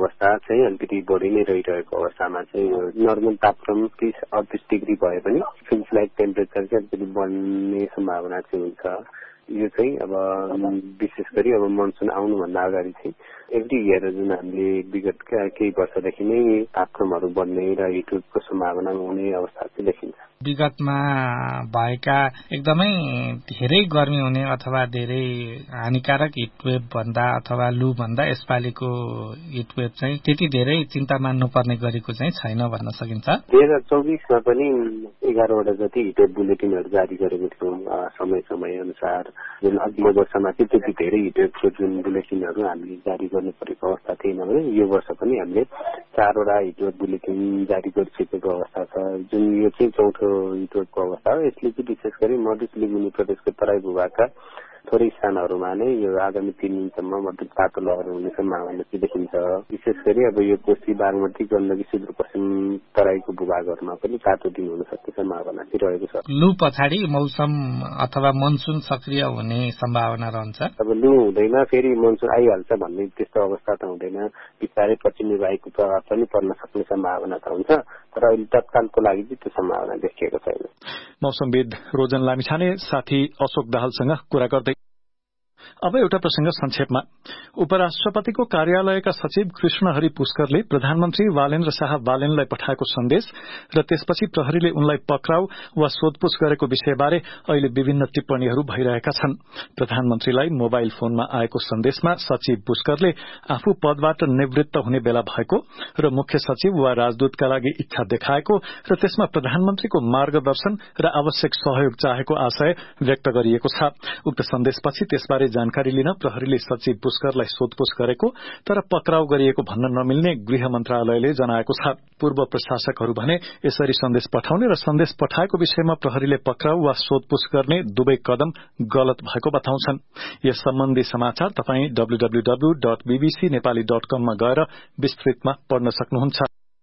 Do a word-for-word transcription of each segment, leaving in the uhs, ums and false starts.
अवस्था चाहिँ अलिकति बढी नै रहिरहेको अवस्थामा चाहिँ यो नर्मल तापक्रम तीस अडतिस डिग्री भए पनि फिल्स लाइक टेम्परेचर चाहिँ अलिकति बढ्ने सम्भावना चाहिँ हुन्छ। यो चाहिँ अब विशेष गरी अब मनसुन आउनुभन्दा अगाडि चाहिँ एभ्री इयर जुन हामीले विगत केही वर्षदेखि नै तापक्रमहरू बढ्ने र हिटवेभको सम्भावना हुने अवस्था चाहिँ देखिन्छ। विगतमा भएका एकदमै धेरै गर्मी हुने अथवा धेरै हानिकारक हिटवेभ भन्दा अथवा लु भन्दा यसपालिको हिटवेभ चाहिँ त्यति धेरै चिन्ता मान्नुपर्ने गरेको चाहिँ छैन भन्न सकिन्छ। दुई हजार चौबिसमा पनि एघारवटा जति हिटवेभ बुलेटिनहरू जारी गरेको थियौँ समय समय अनुसार। जुन अघिल्लो वर्षमा चाहिँ त्यति धेरै हिटवेभको जुन बुलेटिनहरू हामीले जारी गर्नु परेको अवस्था थिएन भने यो वर्ष पनि हामीले चारवटा हिटवेभ बुलेटिन जारी गरिसकेको अवस्था छ। जुन यो चाहिँ चौथो हिटवेभको अवस्था हो। यसले चाहिँ विशेष गरी मधेस लिम्बुनी प्रदेशको तराई भूभागका थोरै स्थानहरूमा नै यो आगामी तीन दिनसम्म मध्यम तातो लहर हुने सम्भावना चाहिँ देखिन्छ। विशेष गरी अब यो कोशी बागमती गण्डकी सुदूरपश्चिम तराईको भूभागहरूमा पनि तातो दिन हुन सक्ने सम्भावना चाहिँ रहेको छ। लु पछाडि मौसम अथवा मनसुन सक्रिय हुने सम्भावना रहन्छ। अब लु हुँदैन फेरि मनसुन आइहाल्छ भन्ने त्यस्तो अवस्था त हुँदैन। बिस्तारै पश्चिमी वायुको प्रभाव पनि पर्न सक्ने सम्भावना त हुन्छ, तर अहिले तत्कालको लागि चाहिँ त्यो सम्भावना देखिएको छैन। मौसमविद रोजन लामिछाने साथी अशोक दाहालसँग कुरा गर्दै। अब एउटा प्रसंग संक्षेपमा। उपराष्ट्रपतिको कार्यालयका सचिव कृष्णहरि पुष्करले प्रधानमन्त्री वालेन्द्र शाह बालेनलाई पठाएको सन्देश र त्यसपछि प्रहरीले उनलाई पक्राउ वा सोधपूछ गरेको विषयबारे अहिले विभिन्न टिप्पणीहरू भइरहेका छन्। प्रधानमन्त्रीलाई मोबाइल फोनमा आएको सन्देशमा सचिव पुष्करले आफू पदबाट निवृत्त हुने बेला भएको र मुख्य सचिव वा राजदूतका लागि इच्छा देखाएको र त्यसमा प्रधानमन्त्रीको मार्गदर्शन र आवश्यक सहयोग चाहेको आशय व्यक्त गरिएको छ। उक्त सन्देशपछि त्यसबारे जानकारी लिन प्रहरीले सचिव पुष्करलाई सोधपूछ गरेको तर पक्राउ गरिएको भन्न नमिल्ने गृह मन्त्रालयले जनाएको छ। पूर्व प्रशासकहरू भने यसरी सन्देश पठाउने र सन्देश पठाएको विषयमा प्रहरीले पक्राउ वा सोधपूछ गर्ने दुवै कदम गलत भएको बताउँछन्। यस सम्बन्धी समाचार तपाईं W W W dot BBC Nepali dot कममा गएर विस्तृतमा पढ्न सक्नुहुन्छ।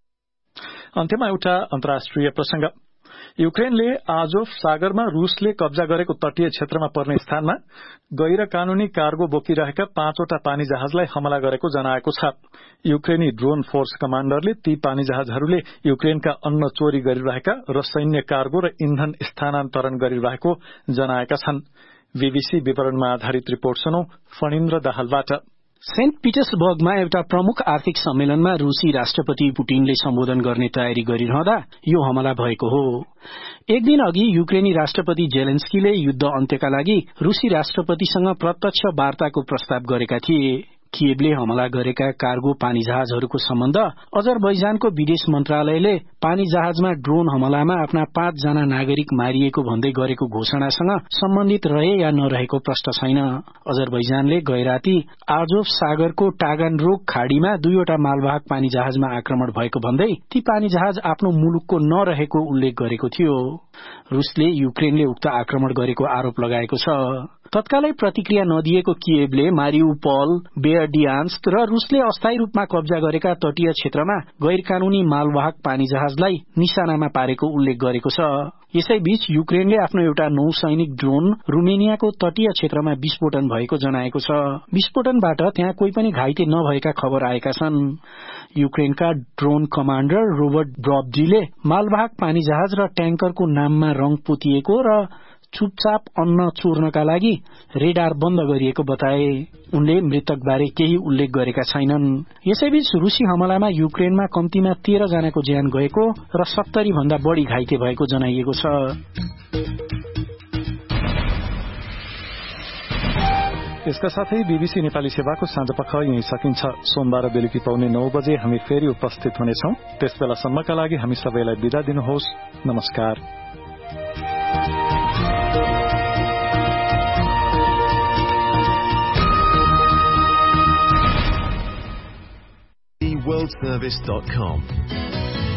अन्त्यमा एउटा अन्तर्राष्ट्रिय प्रसंग। युक्रेनले आजोफ सागरमा रूसले कब्जा गरेको तटीय क्षेत्रमा पर्ने स्थानमा गैर कानूनी कार्गो बोकिरहेका पाँचवटा पानी जहाजलाई हमला गरेको जनाएको छ। युक्रेनी ड्रोन फोर्स कमाण्डरले ती पानी जहाजहरूले युक्रेनका अन्न चोरी गरिरहेका र सैन्य कार्गो र इन्धन स्थानान्तरण गरिरहेको जनाएका छन्। बीबीसी विवरणमा आधारित रिपोर्ट सुनौ फणिन्द्र दाहालबाट। सेन्ट पिटर्सबर्गमा एउटा प्रमुख आर्थिक सम्मेलनमा रूसी राष्ट्रपति पुटिनले सम्बोधन गर्ने तयारी गरिरहँदा यो हमला भएको हो। एक दिन अघि युक्रेनी राष्ट्रपति जेलेन्स्कीले युद्ध अन्त्यका लागि रूसी राष्ट्रपतिसँग प्रत्यक्ष वार्ताको प्रस्ताव गरेका थिए। किएभले हमला गरेका कार्गो पानी जहाजहरूको सम्बन्ध अजरबैजानको विदेश मन्त्रालयले पानी जहाजमा ड्रोन हमलामा आफ्ना पाँचजना नागरिक मारिएको भन्दै गरेको घोषणासँग सम्बन्धित रहे या नरहेको प्रश्न छैन। अजरबैजानले गैराती आजोफ सागरको टागानरोग खाड़ीमा दुईवटा मालवाहक पानी जहाजमा आक्रमण भएको भन्दै ती पानी जहाज आफ्नो मुलुकको नरहेको उल्लेख गरेको थियो। रूसले युक्रेनले उक्त आक्रमण गरेको आरोप लगाएको छ। तत्कालै प्रतिक्रिया नदिएको किएभले मारिउपोल, बेयरडियान्स्क र रूसले अस्थायी रूपमा कब्जा गरेका तटीय क्षेत्रमा गैर कानूनी मालवाहक पानी जहाजलाई निशानामा पारेको उल्लेख गरेको छ। यसैबीच युक्रेनले आफ्नो एउटा नौसैनिक ड्रोन रुमेनियाको तटीय क्षेत्रमा विस्फोटन भएको जनाएको छ। विस्फोटनबाट त्यहाँ कोही पनि घाइते नभएका खबर आएका छन्। युक्रेनका ड्रोन कमाण्डर रोबर्ट ब्रब्जीले मालवाहक पानी जहाज र ट्याङ्करको नाममा रंग पोतिएको र चुपचाप अन्न चोर्नका लागि रेडार बन्द गरिएको बताए। उनले मृतकबारे केही उल्लेख गरेका छैनन्। यसैबीच रूसी हमलामा युक्रेनमा कम्तीमा तेह्र जनाको ज्यान गएको र सत्तरी भन्दा बढ़ी घाइते भएको जनाइएको छ। यसका साथै बीबीसी नेपाली सेवाको साँझपख यही सकिन्छ। सोमबार बेलुकी पाउने नौ बजे हामी फेरि उपस्थित हुनेछौं। त्यसबेलासम्मका लागि हामी सबैलाई बिदा दिनुहोस्। नमस्कार। world service dot com